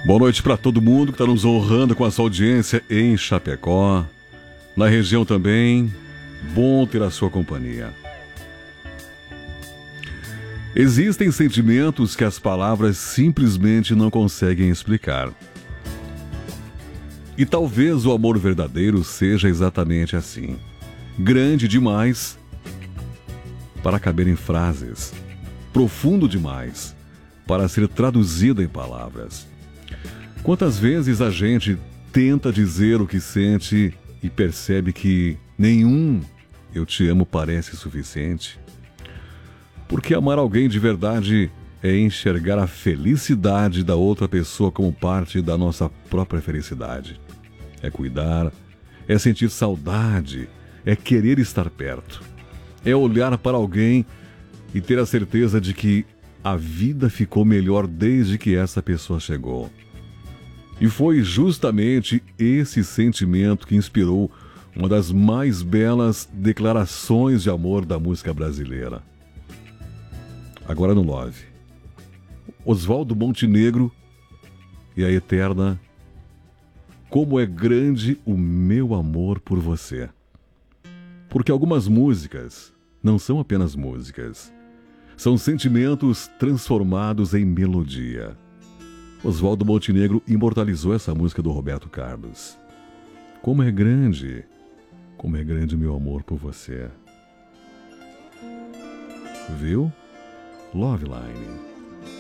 Boa noite para todo mundo que está nos honrando com a sua audiência em Chapecó, na região também. Bom ter a sua companhia. Existem sentimentos que as palavras simplesmente não conseguem explicar. E talvez o amor verdadeiro seja exatamente assim. Grande demais para caber em frases. Profundo demais para ser traduzido em palavras. Quantas vezes a gente tenta dizer o que sente e percebe que nenhum "eu te amo" parece suficiente? Porque amar alguém de verdade é enxergar a felicidade da outra pessoa como parte da nossa própria felicidade. É cuidar, é sentir saudade, é querer estar perto. É olhar para alguém e ter a certeza de que a vida ficou melhor desde que essa pessoa chegou. E foi justamente esse sentimento que inspirou uma das mais belas declarações de amor da música brasileira. Agora no Love, Oswaldo Montenegro e a eterna "Como é grande o meu amor por você". Porque algumas músicas não são apenas músicas, são sentimentos transformados em melodia. Oswaldo Montenegro imortalizou essa música do Roberto Carlos. Como é grande o meu amor por você. Viu? Love Line.